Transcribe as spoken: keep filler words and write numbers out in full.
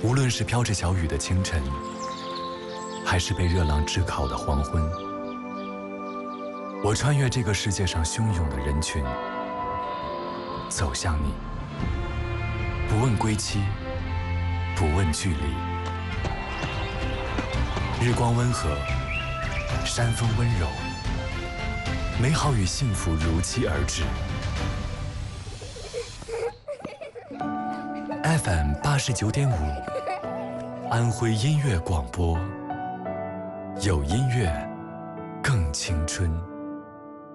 无论是飘着小雨的清晨，还是被热浪炙烤的黄昏，我穿越这个世界上汹涌的人群，走向你，不问归期，不问距离。日光温和，山风温柔，美好与幸福如期而至。F M 八十九点五，安徽音乐广播，有音乐，更青春。